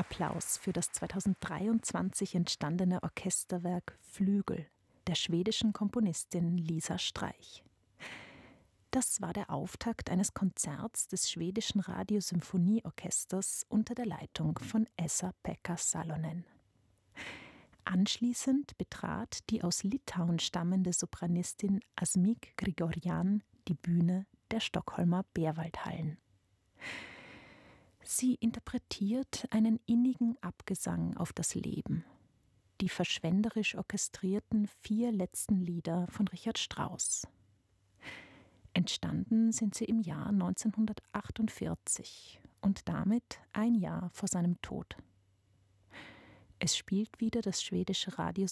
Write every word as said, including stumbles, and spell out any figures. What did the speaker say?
Applaus für das zweitausenddreiundzwanzig entstandene Orchesterwerk Flügel der schwedischen Komponistin Lisa Streich. Das war der Auftakt eines Konzerts des schwedischen Radiosymphonieorchesters unter der Leitung von Esa-Pekka Salonen. Anschließend betrat die aus Litauen stammende Sopranistin Asmik Grigorjan die Bühne der Stockholmer Berwaldhallen. Sie interpretiert einen innigen Abgesang auf das Leben, die verschwenderisch orchestrierten vier letzten Lieder von Richard Strauss. Entstanden sind sie im Jahr neunzehnhundertachtundvierzig und damit ein Jahr vor seinem Tod. Es spielt wieder das schwedische Radio